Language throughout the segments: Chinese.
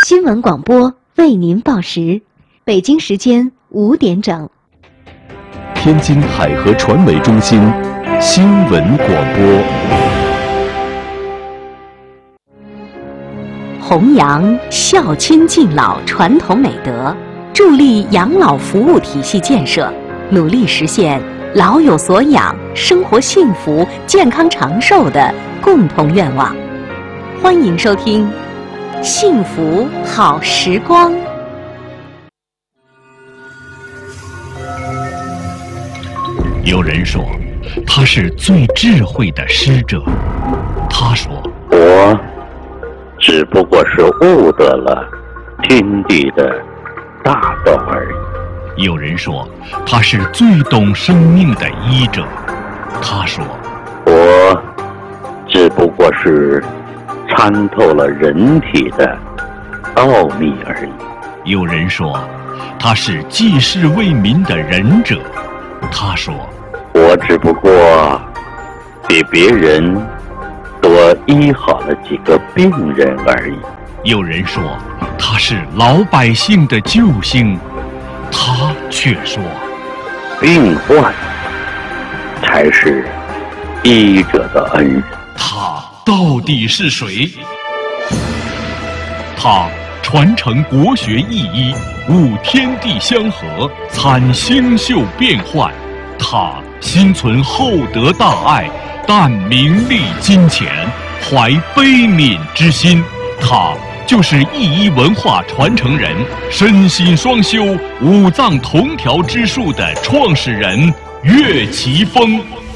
新闻广播为您报时，北京时间5点整。 天津海河传媒中心新闻广播。 弘扬孝亲敬老传统美德，助力养老服务体系建设，努力实现老有所养、生活幸福、健康长寿的共同愿望。欢迎收听《幸福好时光》。 有人说，他是最智慧的师者。他说， 我只不过是悟得了天地的大道而已。 有人说，他是最懂生命的医者。他说， 我只不过是参透了人体的奥秘而已。 有人说，他是济世为民的仁者。他说， 我只不过比别人多医好了几个病人而已。 有人说，他是老百姓的救星。他却说， 病患才是医者的恩人。 他到底是谁？他传承国学意义，悟天地相合，参星宿变幻。他心存厚德大爱，淡名利金钱，怀悲悯之心。他就是义医文化传承人，身心双修、五脏同调之术的创始人岳奇峰。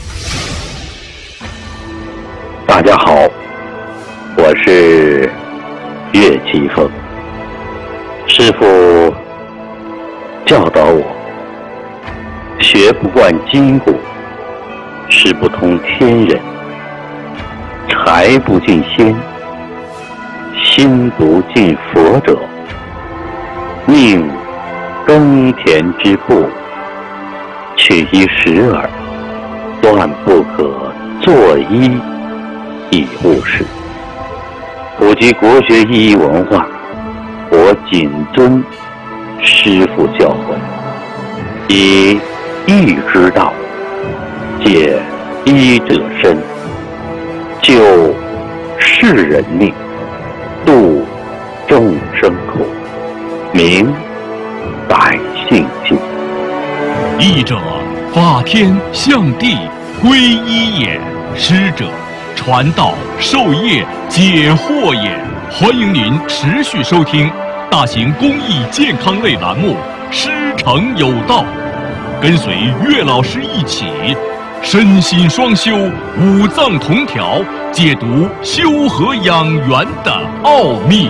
大家好，我是岳奇峰。师父教导我，学不惯筋骨，识不通天人，财不进仙，心不进佛者，宁耕田之步，取一时耳，断不可作医以务事。普及国学意义文化，我谨遵师父教诲，以义之道解医者身，救世人命，度众生苦，明百姓心。 医者，法天象地归一也；师者，传道授业解惑也。欢迎您持续收听大型公益健康类栏目《师承有道》，跟随岳老师一起身心双修、五脏同调，解读修和养元的奥秘。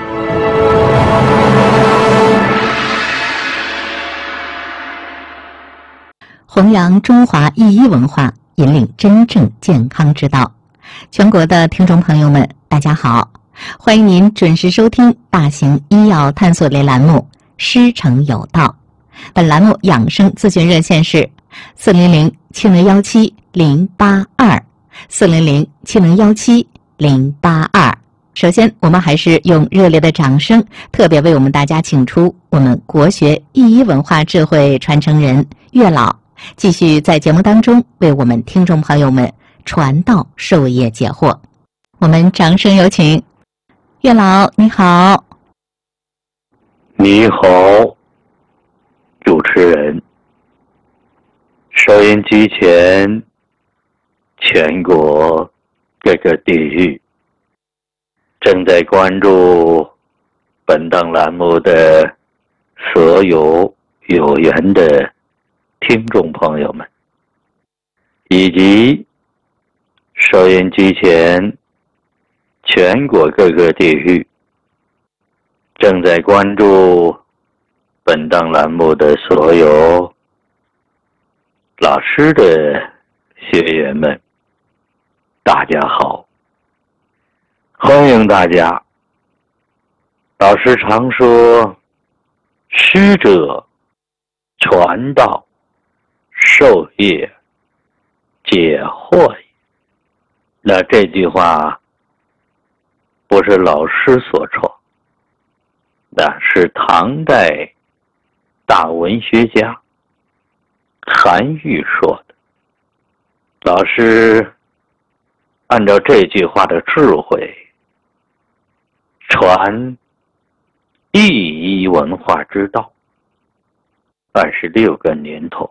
弘扬中华医医文化，引领真正健康之道。全国的听众朋友们，大家好，欢迎您准时收听大型医药探索类栏目《师承有道》。本栏目养生咨询热线是400-7017-082，400-7017-082。首先，我们还是用热烈的掌声，特别为我们大家请出我们国学意医文化智慧传承人岳老，继续在节目当中为我们听众朋友们传道授业解惑。我们掌声有请岳老。你好。 你好，主持人。收音机前全国各个地域正在关注本档栏目的所有有缘的听众朋友们，以及收音机前全国各个地域正在关注本档栏目的所有老师的学员们，大家好，欢迎大家。老师常说，师者传道授业解惑也。那这句话不是老师所创， 是唐代大文学家韩愈说的。老师按照这句话的智慧，传一一文化之道26个年头，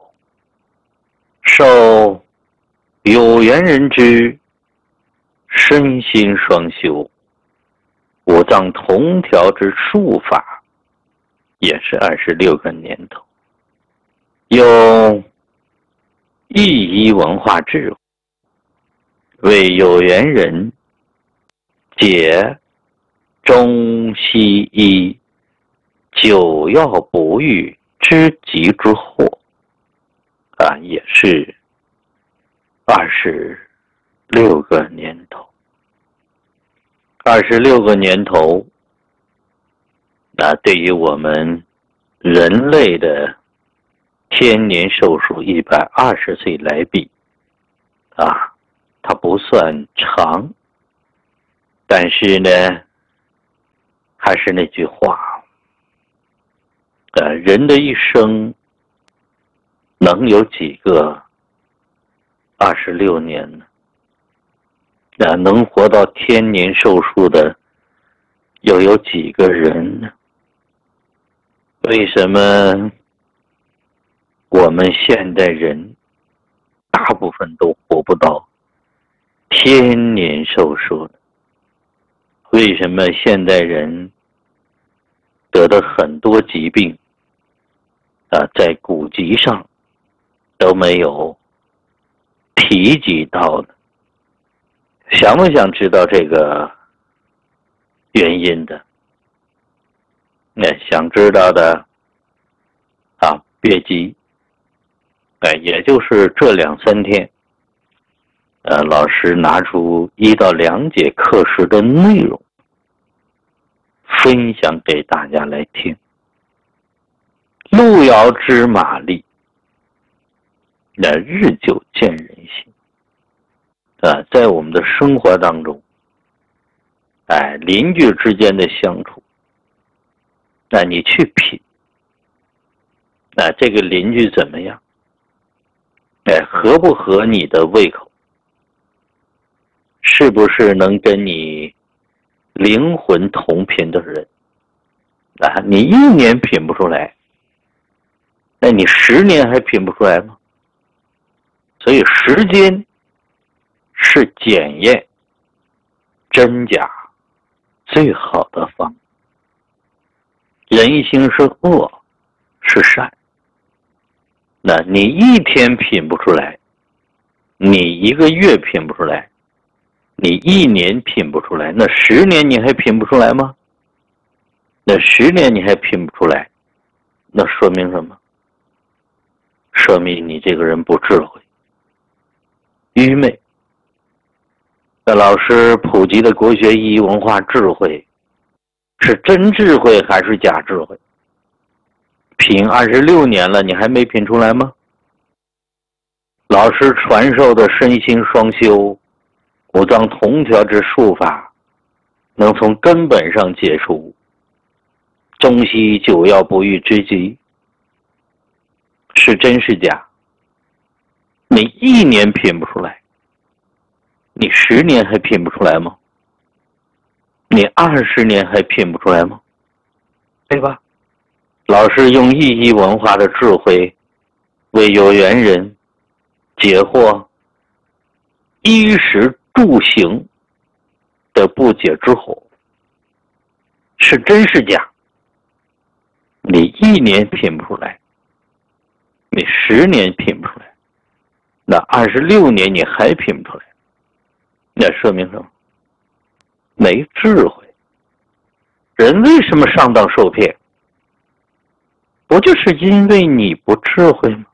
受有缘人之身心双修，五脏同调之术法，也是26个年头，用一一文化智慧为有缘人解中西医久药不愈之急之祸也是26个年头。26个年头对于我们人类的天年寿数120岁来比它不算长，但是呢，还是那句话，人的一生能有几个26年呢？能活到天年寿数的又有几个人呢？为什么我们现代人大部分都活不到天年寿数呢？为什么现代人得的很多疾病在古籍上都没有提及到呢？想不想知道这个原因的？想知道的别急，也就是这2、3天，老师拿出1到2节课时的内容分享给大家来听。路遥知马力，日久见人心。在我们的生活当中，邻居之间的相处，你去品，这个邻居怎么样？合不合你的胃口？是不是能跟你灵魂同频的人？你1年品不出来，那你10年还品不出来吗？所以时间是检验真假最好的方法。人心是恶是善，那你1天品不出来，你1个月品不出来，你1年品不出来，那10年你还品不出来吗？那10年你还品不出来，那说明什么？说明你这个人不智慧，愚昧。老师普及的国学意义文化智慧，是真智慧还是假智慧？品26年了，你还没品出来吗？老师传授的身心双修、五脏同调之术法，能从根本上解除中西久药不愈之急，是真是假？你1年品不出来，你10年还品不出来吗？你20年还品不出来吗？对吧？老师用意义文化的智慧，为有缘人解惑衣食住行的不解之惑，是真是假？你1年品不出来，你10年品不出来，那26年你还品不出来，那说明什么？没智慧。人为什么上当受骗？不就是因为你不智慧吗？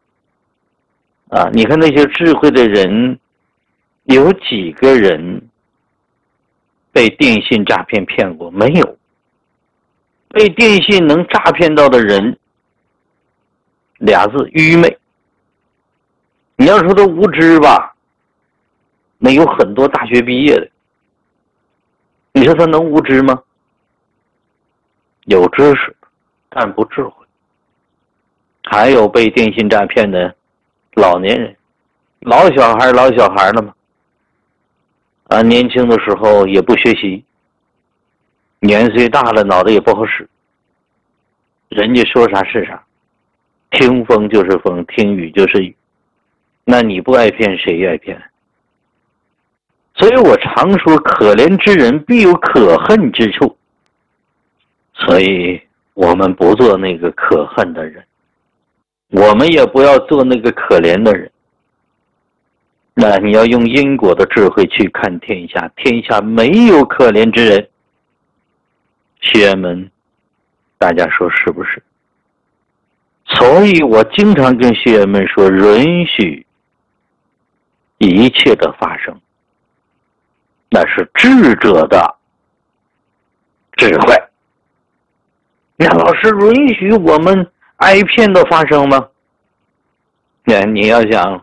你看那些智慧的人，有几个人被电信诈骗骗过？没有。被电信能诈骗到的人，2字：愚昧。你要说他无知吧，那有很多大学毕业的，你说他能无知吗？ 有知识但不智慧。还有被电信诈骗的老年人，老小孩了嘛，年轻的时候也不学习，年岁大了脑袋也不好使，人家说啥是啥，听风就是风，听雨就是雨，那你不挨骗谁挨骗？所以我常说，可怜之人必有可恨之处，所以我们不做那个可恨的人，我们也不要做那个可怜的人。那你要用因果的智慧去看天下，天下没有可怜之人。学员们，大家说是不是？所以我经常跟学员们说，允许一切的发生，那是智者的智慧。那老师，允许我们挨骗的发生吗？你要想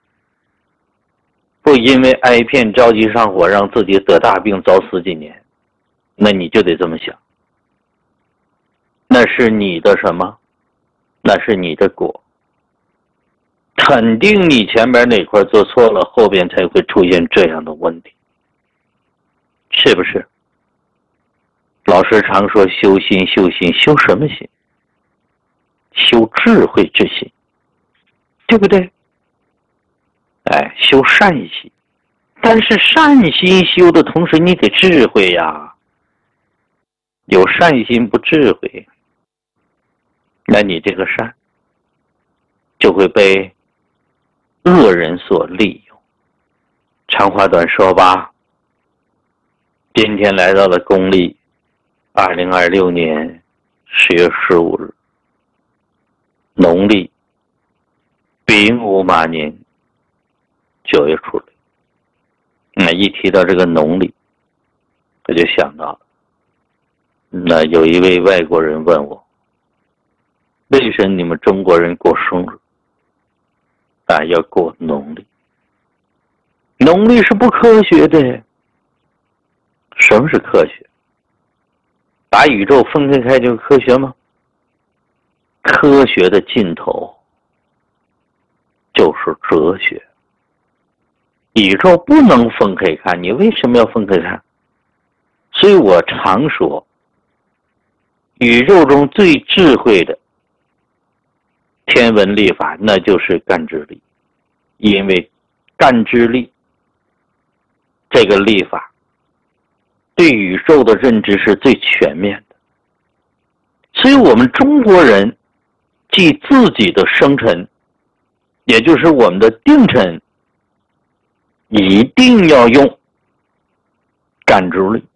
不因为挨骗着急上火，让自己得大病早死几年，那你就得这么想，那是你的什么？那是你的果，肯定你前边哪块做错了，后边才会出现这样的问题，是不是？老师常说修心，修心，修什么心？修智慧之心，对不对？修善心，但是善心修的同时，你得智慧呀。有善心不智慧，那你这个善就会被恶人所利用。长话短说吧，今天来到了公历2026年10月15日，农历丙午马年9月初那一提到这个农历，我就想到了，那有一位外国人问我，为什么你们中国人过生日要过农历？农历是不科学的。什么是科学？把宇宙分开就是科学吗？科学的尽头就是哲学。宇宙不能分开看，你为什么要分开看？所以我常说，宇宙中最智慧的天文历法，那就是干支历。因为干支历这个历法对宇宙的认知是最全面的，所以我们中国人记自己的生辰，也就是我们的定辰，一定要用干支历。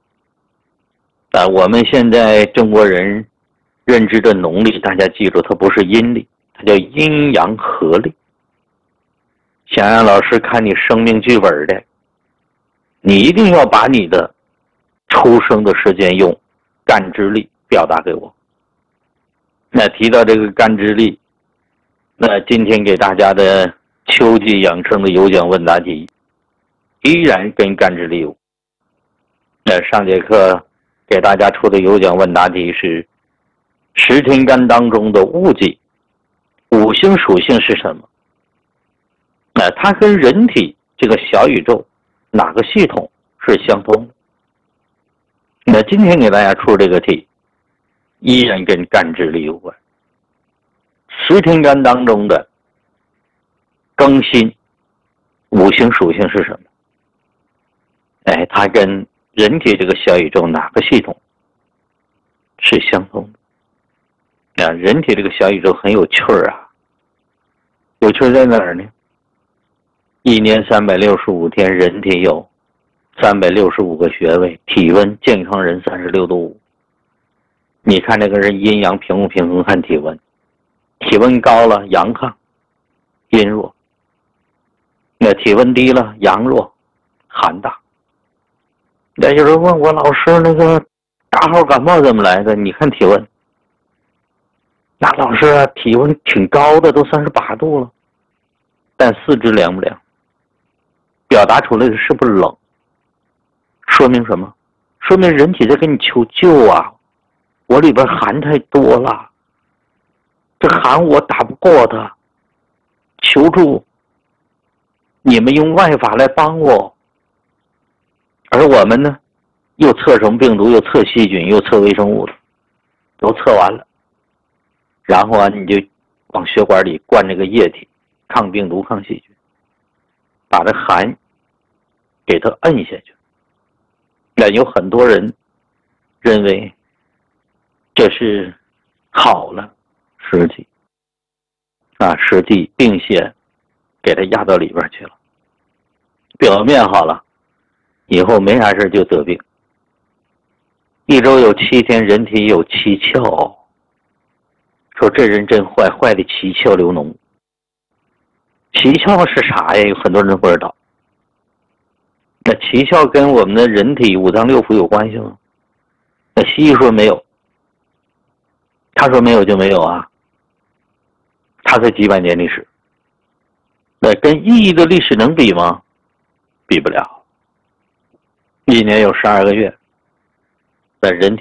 我们现在中国人认知的农历，大家记住，它不是阴历，它叫阴阳合历。想让老师看你生命剧本的，你一定要把你的出生的时间用干支历表达给我。那提到这个干支历，那今天给大家的秋季养生的有奖问答题依然跟干支历有。那上节课给大家出的有奖问答题是10天干当中的戊己五行属性是什么？它跟人体这个小宇宙哪个系统是相通的？那今天给大家出这个题依然跟干支历有关。10天干当中的庚辛五行属性是什么？它跟人体这个小宇宙哪个系统是相通的？人体这个小宇宙很有趣啊，有趣在哪儿呢？一年365天，人体有365个穴位，体温健康人36度5。你看这个人阴阳平不平衡，看体温，体温高了阳亢阴弱，那体温低了阳弱寒大。那有人问我，老师，那个大号感冒怎么来的？你看体温，那老师啊，体温挺高的，都38度了，但四肢凉不凉？表达出来的是不是冷？说明什么？说明人体在跟你求救啊！ 我里边寒太多了，这寒我打不过他，求助你们用外法来帮我。而我们呢，又测什么病毒，又测细菌，又测微生物的，都测完了。然后啊，你就往血管里灌这个液体，抗病毒、抗细菌，把这寒给它摁下去。那有很多人认为这是好了，实际病邪给它压到里边去了，表面好了，以后没啥事就得病。一周有7天，人体有7窍。说这人真坏，坏的7窍流脓。7窍是啥呀？有很多人都不知道。那7窍跟我们的人体5脏6腑有关系吗？那西医说没有，他说没有就没有啊。他才几百年历史，那跟意义的历史能比吗？比不了。1年有12个月，那人体